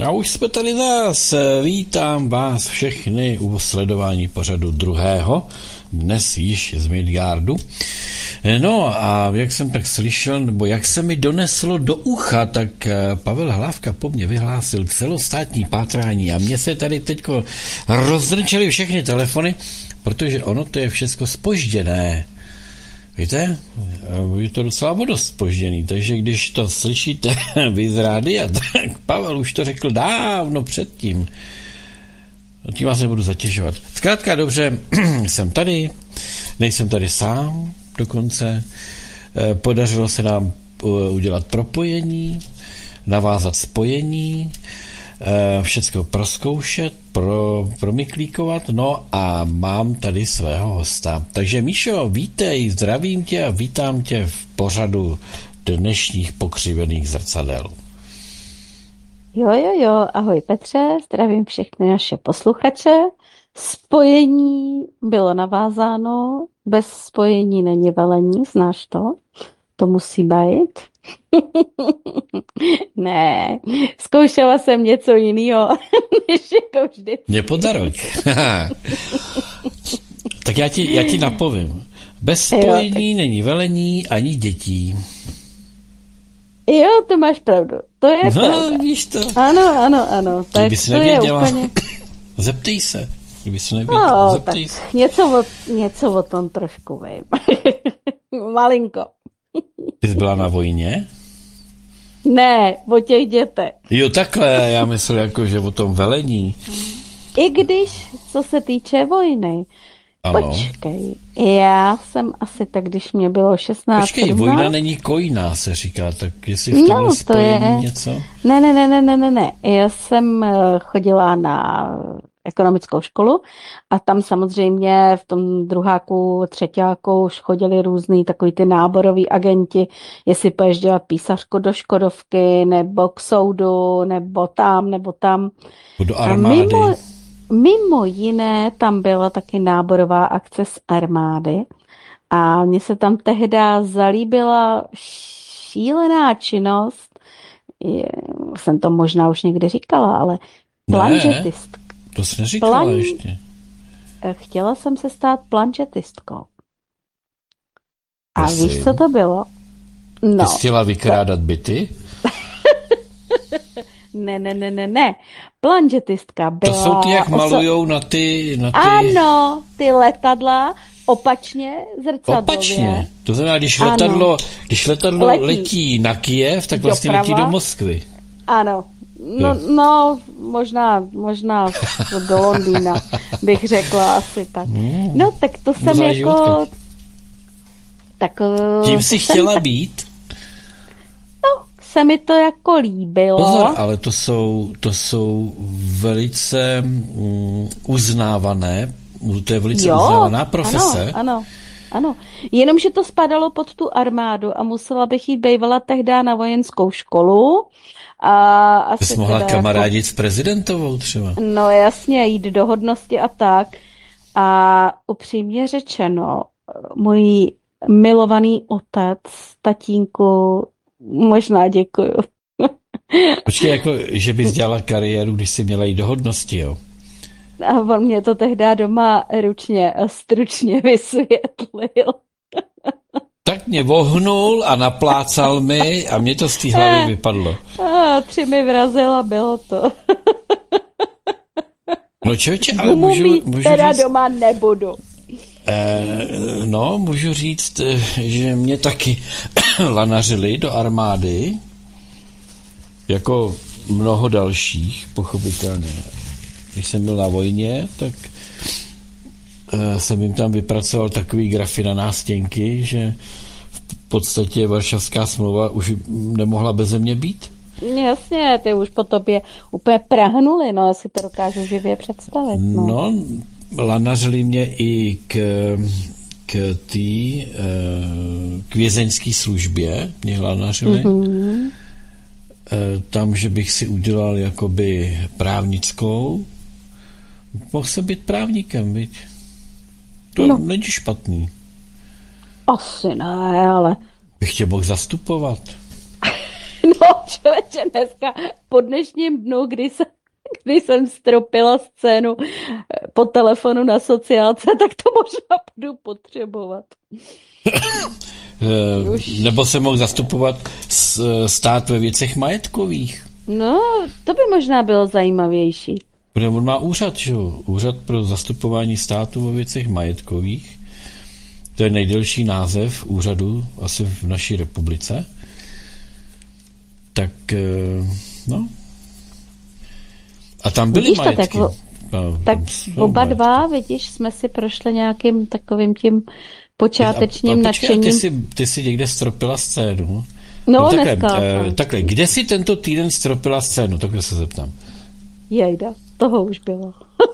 A už jsme tady zás. Vítám vás všechny u sledování pořadu druhého, dnes již z Midgardu. No a jak jsem tak slyšel, nebo jak se mi doneslo do ucha, tak Pavel Hlávka po mně vyhlásil celostátní pátrání a mně se tady teďko rozdrčely všechny telefony, protože ono to je všechno zpožděné. Víte, je to docela dost zpožděný, takže když to slyšíte vy z rádia, tak Pavel už to řekl dávno předtím. Tím vás nebudu zatěžovat. Zkrátka dobře, jsem tady, nejsem tady sám dokonce. Podařilo se nám udělat propojení, navázat spojení, všecko prozkoušet, promyklíkovat, no a mám tady svého hosta. Takže Míšo, vítej, zdravím tě a vítám tě v pořadu dnešních pokřivených zrcadel. Jo, ahoj Petře, zdravím všechny naše posluchače. Spojení bylo navázáno, bez spojení není velení, znáš to? To musí být. Ne, zkoušela jsem něco jiného, než jako vždy. Mě podaruj. Tak já ti napovím. Bez spojení není velení ani dětí. Jo, to máš pravdu. To je pravda. Víš to. Ano. Tak kdyby jsi nevěděla, úplně... zeptej se. Kdyby jsi nevěděla, zeptej se. Něco o tom trošku vím. Malinko. Ty jsi byla na vojně? Ne, o těch dětech. Jo, takhle, já myslel jako, že o tom velení. I když, co se týče vojny. Ano. Počkej, já jsem asi tak, když mě bylo 16, Počkej, 17. Vojna není kojná, se říká, tak jestli v tomhle spojení něco? Ne. Já jsem chodila na ekonomickou školu a tam samozřejmě v tom druháku, třetíku už chodili různý takový ty náboroví agenti, jestli půjdeš dělat písařku do Škodovky, nebo k soudu, nebo tam. Do armády. Mimo jiné tam byla taky náborová akce z armády a mně se tam tehdy zalíbila šílená činnost, jsem to možná už někdy říkala, ale planžetistka. To jsi neříkala ještě. Chtěla jsem se stát planžetistkou. A víš, co to bylo? No. Ty jsi chtěla vykrádat byty? Ne. Planžetistka byla... To jsou ty, jak malujou na ty... Ano, ty letadla opačně, zrcadlově. Opačně. To znamená, když letadlo letí na Kyjev, tak vlastně letí do Moskvy. Ano. No, možná do Londýna bych řekla asi tak. No, tak to jsem jako... Tak, tím jsi chtěla být? No, se mi to jako líbilo. Pozor, ale to jsou velice uznávané, to je velice uznávaná profese. Ano. Jenomže to spadalo pod tu armádu a musela bych jít bývala tehdy na vojenskou školu. A jsi mohla kamarádit s prezidentovou třeba. No jasně, jít do hodnosti a tak. A upřímně řečeno, můj milovaný otec, tatínku, možná děkuju. Počkej, jako, že bys dělala kariéru, když jsi měla jít do hodnosti, jo? A on mě to tehdy doma ručně a stručně vysvětlil. Tak mě vohnul a naplácal mi a mě to z té hlavy vypadlo. 3 mi vrazil a bylo to. No člověče, ale můžu teda říct, doma nebudu. Můžu říct, že mě taky lanařili do armády, jako mnoho dalších, pochopitelně. Když jsem byl na vojně, tak jsem jim tam vypracoval takový grafy na nástěnky, že v podstatě Varšavská smlouva už nemohla beze mě být. Jasně, ty už po tobě úplně prahnuli, no, asi to dokážu živě představit. No, lanařili mě i k vězeňské službě, mě lanařili. Mm-hmm. Tam, že bych si udělal jakoby právnickou, mohl jsem být právníkem, viď? To není špatný. Asi ne, ale... Bych tě mohl zastupovat. No, člověče, dneska po dnešním dnu, kdy jsem stropila scénu po telefonu na sociálce, tak to možná budu potřebovat. Nebo se mohl zastupovat stát ve věcech majetkových. No, to by možná bylo zajímavější. Protože on má úřad, že jo? Úřad pro zastupování státu ve věcech majetkových. To je nejdelší název úřadu asi v naší republice. Tak, no. A tam byly Vidíš to, majetky. tak oba dva, vidíš, jsme si prošli nějakým takovým tím počátečním nadšením. Ty jsi někde stropila scénu. No, takhle, kde jsi tento týden stropila scénu? Takhle se zeptám. Jejda, toho už bylo.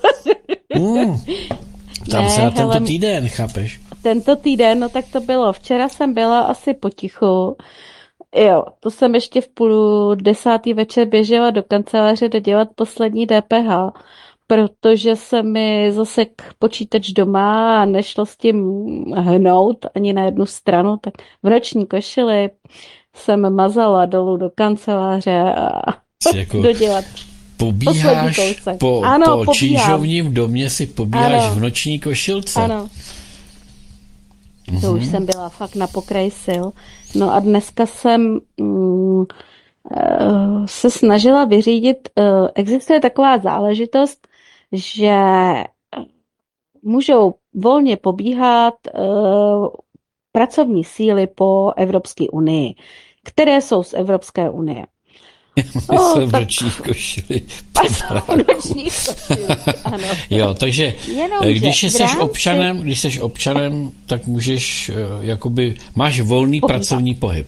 Tam se na tento týden, chápeš? Tento týden, no tak to bylo. Včera jsem byla asi potichu. Jo, to jsem ještě v 9:30 večer běžela do kanceláře dodělat poslední DPH, protože se mi zasek počítač doma a nešlo s tím hnout ani na jednu stranu, tak v noční košili jsem mazala dolů do kanceláře a dodělat. Pobíháš po čížovním domě, si pobíháš v noční košilce. Ano. To už jsem byla fakt na pokraji sil. No a dneska jsem se snažila vyřídit, existuje taková záležitost, že můžou volně pobíhat pracovní síly po Evropské unii, které jsou z Evropské unie. Jsou v nočních košili. Ano. Jo, takže když jsi občanem, tak můžeš, jakoby, máš volný pracovní pohyb.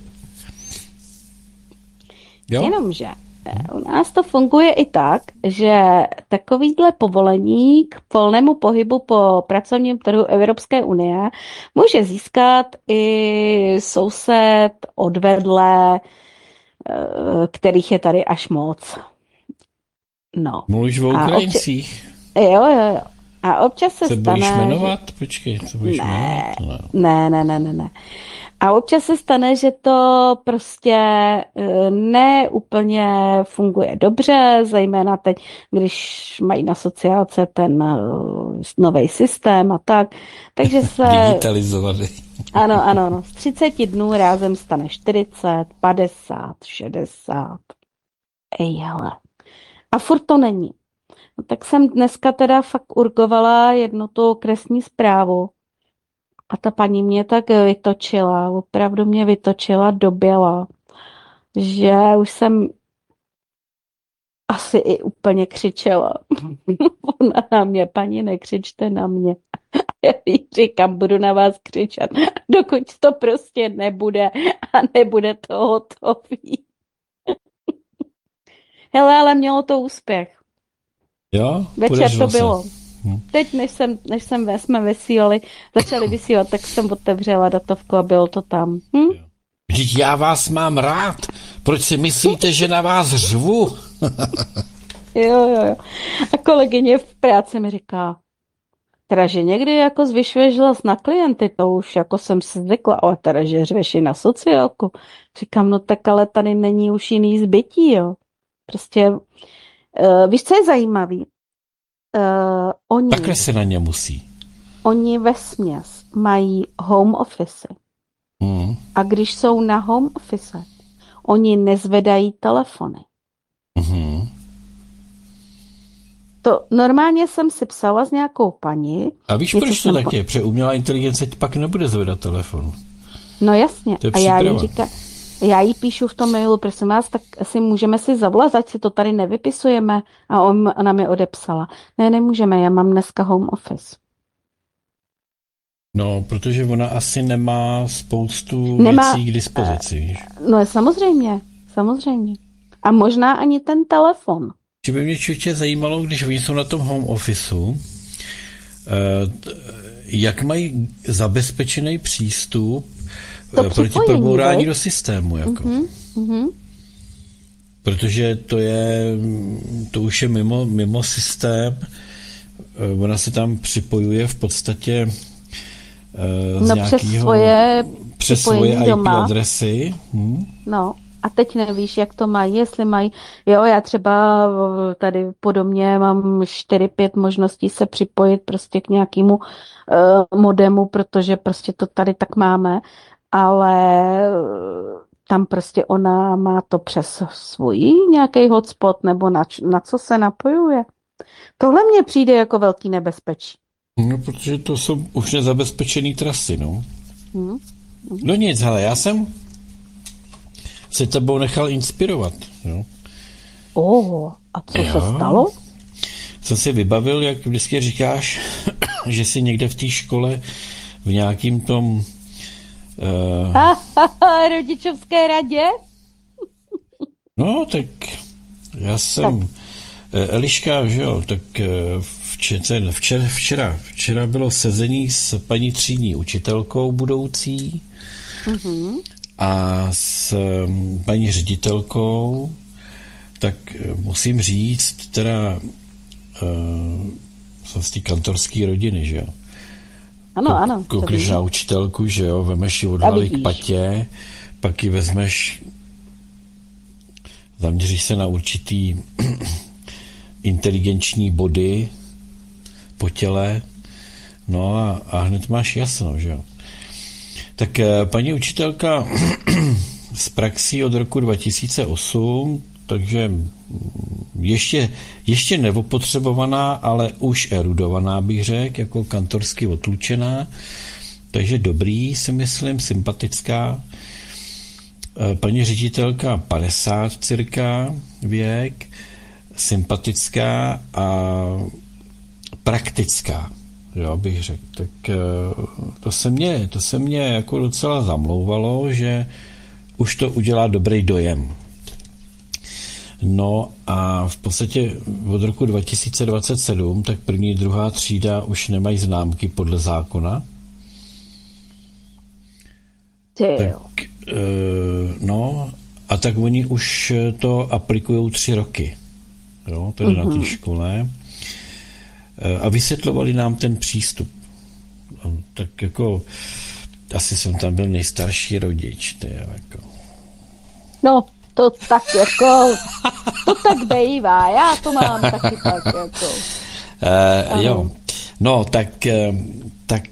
Jo? Jenomže u nás to funguje i tak, že takovýhle povolení k volnému pohybu po pracovním trhu Evropské unie může získat i soused odvedle, kterých je tady až moc. No. Mluvíš o Ukrajincích? Jo. A občas se stane... budeš jmenovat? Počkej, co budeš jmenovat? Ne. A občas se stane, že to prostě ne úplně funguje dobře, zejména teď, když mají na sociálce ten nový systém a tak. Takže se... Digitalizovaný. Ano. Z 30 dnů rázem stane 40, 50, 60. Hele. A furt to není. No, tak jsem dneska teda fakt urgovala jednu tu okresní zprávu. A ta paní mě tak vytočila, opravdu mě vytočila do běla, že už jsem asi i úplně křičela. Ona na mě, paní, nekřičte na mě. Já jí říkám, budu na vás křičet, dokud to prostě nebude a nebude to hotový. Hele, ale mělo to úspěch. Jo? Večer to bylo. Teď, než jsme začali vysílat, tak jsem otevřela datovku a bylo to tam. Vždyť já vás mám rád. Proč si myslíte, že na vás řvu? Jo. A kolegyně v práci mi říká, teda, že někdy jako zvyšuješ hlas na klienty, to už jako jsem si zvykla, ale teda, že řveš i na sociálku. Říkám, no tak ale tady není už jiný zbytí, jo. Prostě, víš, co je zajímavý? Takhle se na ně musí. Oni vesměs mají home office. A když jsou na home office, oni nezvedají telefony. To normálně jsem si psala s nějakou paní. A víš, proč to tak je? Protože umělá inteligence pak nebude zvedat telefon. No jasně. A já jí píšu v tom mailu, prosím vás, tak asi můžeme si zavolat, ať si to tady nevypisujeme. A ona mi odepsala. Ne, nemůžeme, já mám dneska home office. No, protože ona asi nemá spoustu věcí k dispozici. No samozřejmě. A možná ani ten telefon. Že by mě čutě zajímalo, když oni jsou na tom home officeu, jak mají zabezpečený přístup proti probourání do systému. Jako. Protože to už je mimo systém. Ona se tam připojuje v podstatě z nějakého... přes svoje IP adresy. No a teď nevíš, jak to mají, jestli mají. Jo, já třeba tady podobně mám 4-5 možností se připojit prostě k nějakému modemu, protože prostě to tady tak máme, ale tam prostě ona má to přes svůj nějaký hotspot nebo na co se napojuje. Tohle mně přijde jako velký nebezpečí. No, protože to jsou už nezabezpečené trasy, no. Hmm. No nic, hele, já jsem se tebou nechal inspirovat, jo. A co se stalo? Jsem si vybavil, jak vždycky říkáš, že jsi někde v té škole v nějakým tom... Rodičovské radě? No, tak já jsem... Tak. Eliška, že jo, tak včera bylo sezení s paní třídní učitelkou budoucí a s paní ředitelkou, tak musím říct, teda jsem z té kantorské rodiny, že jo. Ano. Koukneš na učitelku, že jo, vemeš ji odhalí k patě, pak ji vezmeš, zaměříš se na určitý inteligenční body po těle, no a hned máš jasno, že jo. Tak paní učitelka z praxí od roku 2008, takže ještě neopotřebovaná, ale už erudovaná, bych řekl, jako kantorsky otlučená, takže dobrý, si myslím, sympatická. Paní ředitelka 50 cirka věk, sympatická a praktická, jo, bych řekl. Tak to se mě jako docela zamlouvalo, že už to udělá dobrý dojem. No a v podstatě od roku 2027 tak první, druhá třída už nemají známky podle zákona. Tak, no a tak oni už to aplikujou 3 roky. Jo, tady na té škole. A vysvětlovali nám ten přístup. Tak jako asi jsem tam byl nejstarší rodič. Jako. No, to tak jako, to tak bývá, já to mám taky tak jako. Jo, no tak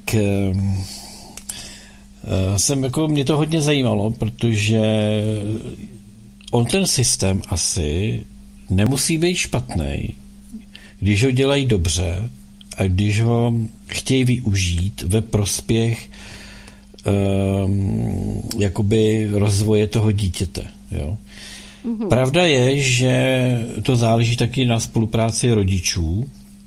jsem jako, mě to hodně zajímalo, protože on ten systém asi nemusí být špatný, když ho dělají dobře a když ho chtějí využít ve prospěch jakoby rozvoje toho dítěte. Jo? Pravda je, že to záleží taky na spolupráci rodičů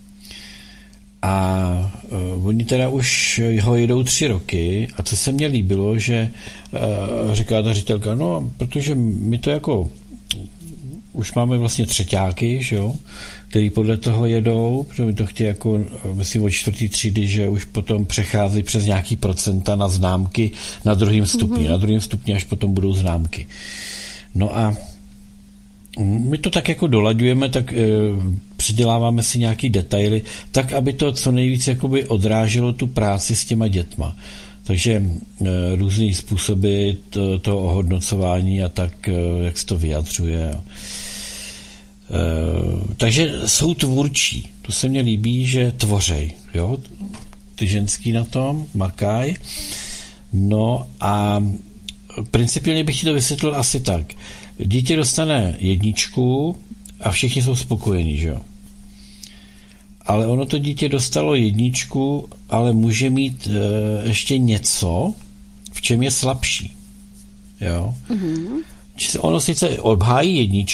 a oni teda už ho jedou 3 roky a co se mně líbilo, že říká ta ředitelka, no, protože my to jako už máme vlastně třeťáky, že jo, který podle toho jedou, protože my to chtějí jako, myslím, od 4. třídy, že už potom přechází přes nějaký procenta na známky na 2. stupni. Na 2. stupni až potom budou známky. No a my to tak jako dolaďujeme, tak přiděláváme si nějaký detaily, tak, aby to co nejvíc jakoby odráželo tu práci s těma dětma. Takže různý způsoby toho ohodnocování a tak, jak se to vyjadřuje. Takže jsou tvůrčí. To se mně líbí, že tvořej. Jo? Ty ženský na tom makaj. No a principiálně bych ti to vysvětlil asi tak. Dítě dostane 1 a všichni jsou spokojení, že jo? Ale ono to dítě dostalo 1, ale může mít ještě něco, v čem je slabší. Jo? Ono sice obhájí 1,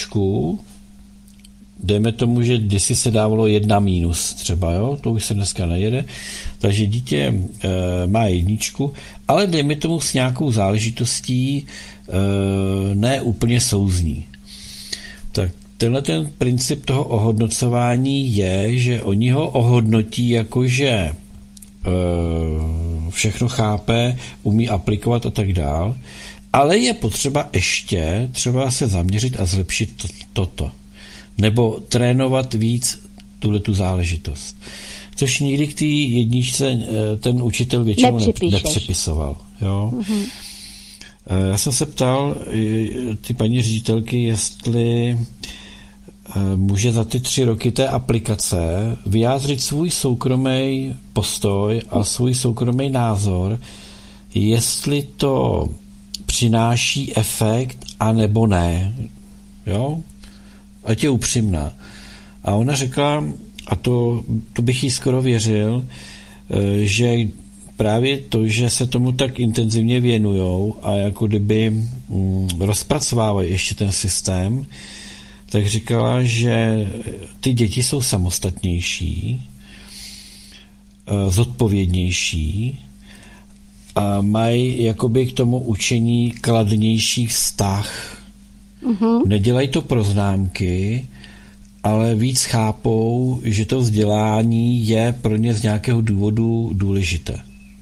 dejme tomu, že kdysi se dávalo 1 mínus třeba, jo? To už se dneska nejede, takže dítě má 1, ale dejme tomu s nějakou záležitostí ne úplně souzní. Tak tenhle ten princip toho ohodnocování je, že oni ho ohodnotí jako, že všechno chápe, umí aplikovat a tak dál, ale je potřeba ještě třeba se zaměřit a zlepšit toto. Nebo trénovat víc tu záležitost. Což nikdy k té 1 ten učitel většinou nepřepisoval. Jo? Já jsem se ptal ty paní ředitelky, jestli může za ty 3 roky té aplikace vyjádřit svůj soukromý postoj a svůj soukromý názor, jestli to přináší efekt, anebo ne. Jo? Ať je upřímná. A ona řekla, a to bych jí skoro věřil, že právě to, že se tomu tak intenzivně věnujou a jako kdyby rozpracovávají ještě ten systém, tak říkala, že ty děti jsou samostatnější, zodpovědnější a mají jakoby k tomu učení kladnější vztah. Nedělají to pro známky, ale víc chápou, že to vzdělání je pro ně z nějakého důvodu důležité.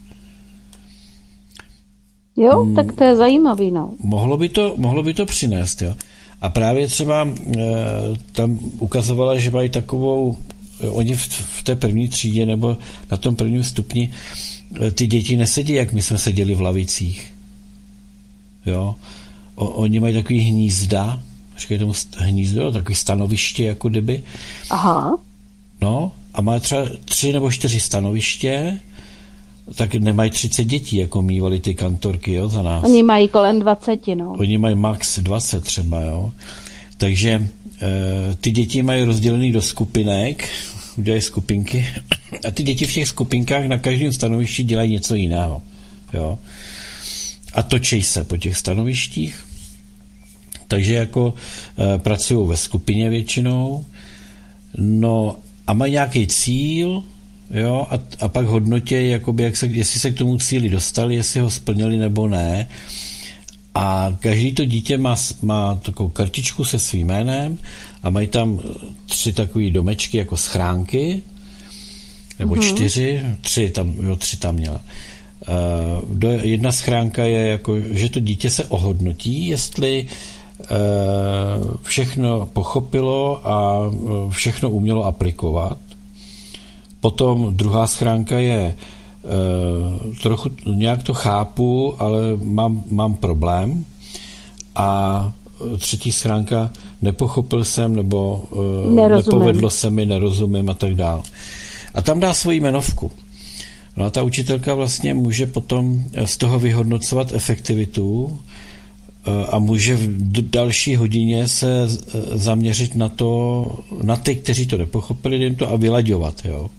Jo, tak to je zajímavý, no. Mohlo by to přinést, jo. A právě třeba tam ukazovala, že mají takovou, oni v té první třídě nebo na tom prvním stupni ty děti nesedí, jak my jsme seděli v lavicích. Jo. Oni mají takový hnízda, říkají tomu hnízdo, takový stanoviště, jako kdyby. Aha. No, a má třeba 3 nebo 4 stanoviště, tak nemají 30 dětí, jako mívali ty kantorky, jo, za nás. Oni mají kolem 20, no. Oni mají max 20 třeba, jo. Takže ty děti mají rozdělený do skupinek, udělají skupinky a ty děti v těch skupinkách na každém stanovišti dělají něco jiného, jo. A točí se po těch stanovištích, takže jako pracují ve skupině většinou, no a mají nějaký cíl, jo, a pak hodnotí, jakoby, jestli se k tomu cíli dostali, jestli ho splnili nebo ne. A každý to dítě má takovou kartičku se svým jménem a mají tam 3 takové domečky jako schránky, nebo 4, 3 tam měla. Jedna schránka je jako, že to dítě se ohodnotí, jestli všechno pochopilo a všechno umělo aplikovat. Potom druhá schránka je trochu nějak to chápu, ale mám problém. A třetí schránka nepochopil jsem nebo nepovedlo se mi, nerozumím a tak dále. A tam dá svoji jmenovku. No a ta učitelka vlastně může potom z toho vyhodnocovat efektivitu a může v další hodině se zaměřit na ty, kteří to nepochopili, jim to a vylaďovat, jo.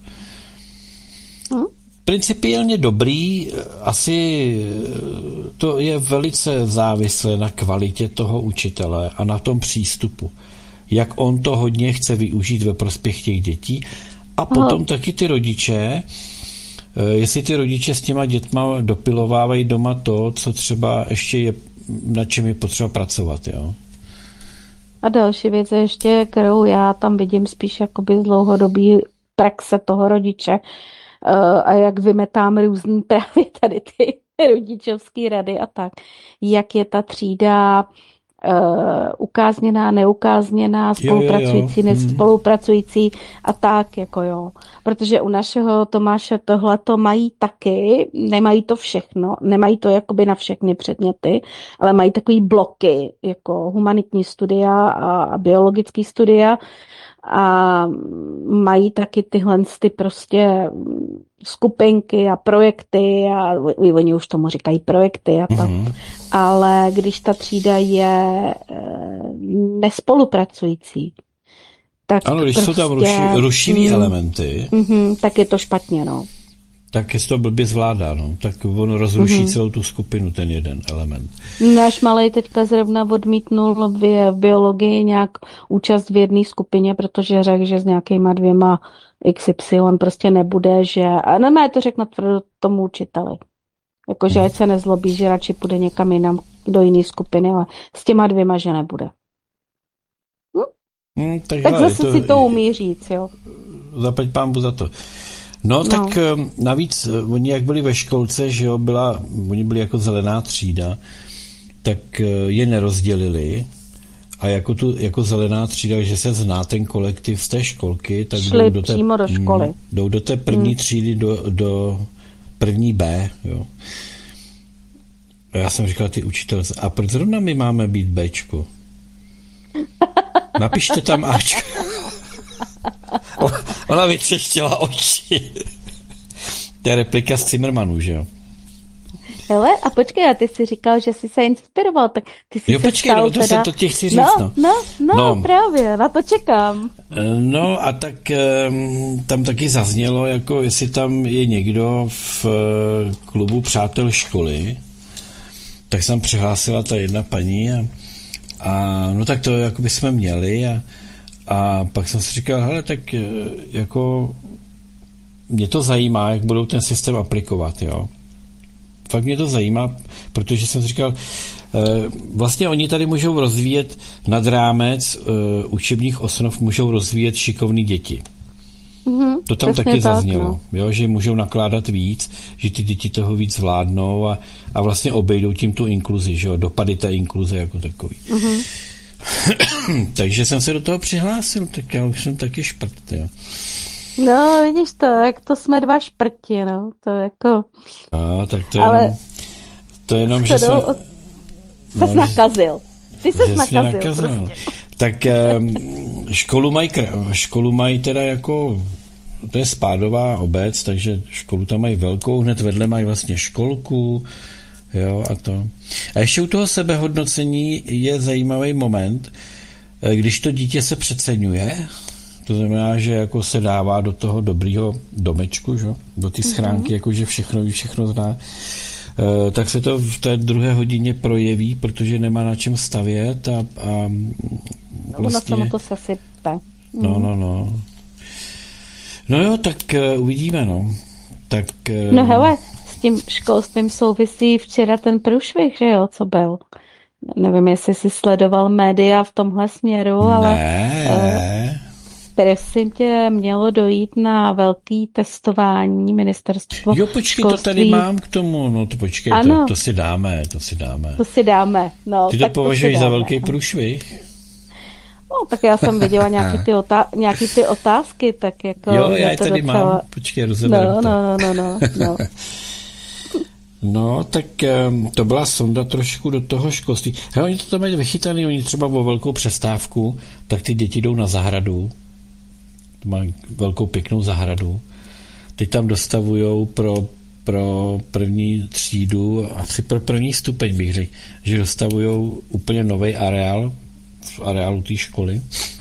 Principiálně dobrý, asi to je velice závislé na kvalitě toho učitele a na tom přístupu. Jak on to hodně chce využít ve prospěch těch dětí a potom taky ty rodiče, jestli ty rodiče s těma dětma dopilovávají doma to, co třeba ještě je, na čem je potřeba pracovat, jo. A další věc ještě, kterou já tam vidím spíš jakoby z dlouhodobý praxe toho rodiče, a jak vymetám různý právě tady ty rodičovské rady a tak, jak je ta třída ukázněná, neukázněná, spolupracující, nespolupracující a tak, jako jo. Protože u našeho Tomáše tohleto mají taky, nemají to všechno, nemají to jakoby na všechny předměty, ale mají takový bloky, jako humanitní studia a biologický studia, a mají taky tyhle ty prostě skupinky a projekty a oni už tomu říkají projekty a tak. Ale když ta třída je nespolupracující, tak ano, když prostě, jsou tam rušivý elementy, tak je to špatně, no. Tak je to blbě zvládá, no. Tak ono rozruší celou tu skupinu, ten jeden element. Náš malej teďka zrovna odmítnul v biologii nějak účast v jedné skupině, protože řekl, že s nějakýma 2 XY prostě nebude, že... A ne, to řekl natvrdo tomu učiteli. Jakože ať se nezlobí, že radši půjde někam jinam do jiné skupiny, ale s těma 2, že nebude. Tak zase si to umí říct, jo. Zaplať pánbu za to. No, tak navíc, oni jak byli ve školce, že jo, oni byli jako zelená třída, tak je nerozdělili a jako zelená třída, že se zná ten kolektiv z té školky, tak šli přímo do školy. Jdou do té první třídy, do první B, jo. A já jsem říkal ty učitelce, a proč zrovna my máme být Bčko? Napište tam Ačko. Ona vytřeštila oči. To je replika z Zimmermanů, že jo? Hele, a počkej, a ty jsi říkal, že jsi se inspiroval, tak ty jsi Jo, se počkej, stal no, to jsem to ti chci říct, no, právě, na to čekám. No a tak tam taky zaznělo, jako jestli tam je někdo v klubu přátel školy, tak jsem přihlásila ta jedna paní a no tak to jako bychom měli a pak jsem si říkal, hele, tak jako mě to zajímá, jak budou ten systém aplikovat, jo. Fakt mě to zajímá, protože jsem si říkal, vlastně oni tady můžou rozvíjet nad rámec učebních osnov, můžou rozvíjet šikovný děti. To tam taky zaznělo, jo, že můžou nakládat víc, že ty děti toho víc zvládnou a vlastně obejdou tím tu inkluzi, že jo, dopady té inkluze jako takový. Takže jsem se do toho přihlásil, tak já už jsem taky šprt, jo. No, vidíš to, jak to jsme dva šprti, no, to jako... A, tak to je jenom, že jsem... Ses nakazil. Ty ses nakazil. Prostě. Tak školu mají teda jako, to je spádová obec, takže školu tam mají velkou, hned vedle mají vlastně školku, jo, a to. A ještě u toho sebehodnocení je zajímavý moment, když to dítě se přeceňuje, to znamená, že jako se dává do toho dobrýho domečku, že? Do ty schránky, jakože všechno ví, všechno zná, tak se to v té druhé hodině projeví, protože nemá na čem stavět a vlastně... Ono to se sype. No. No jo, tak uvidíme, no. Tak... No hele, s tím školstvím souvisí včera ten průšvih, že jo, co byl. Nevím, jestli jsi sledoval média v tomhle směru, ale... Ne. Prosím tě, mělo dojít na velký testování ministerstvo. Jo, počkej, školství. To tady mám k tomu, no to počkej, to si dáme. To si dáme, no. Ty to považuješ za velký průšvih? No, tak já jsem viděla nějaký ty otázky, tak jako... Jo, já je tady docela... mám, počkej, rozeberu to. No. No, tak to byla sonda trošku do toho školství. Hele, oni to tam mají vychytaný, oni třeba o velkou přestávku, tak ty děti jdou na zahradu, mají velkou pěknou zahradu, teď tam dostavujou pro první třídu, asi pro první stupeň bych řekl, že dostavujou úplně nový areál v areálu té školy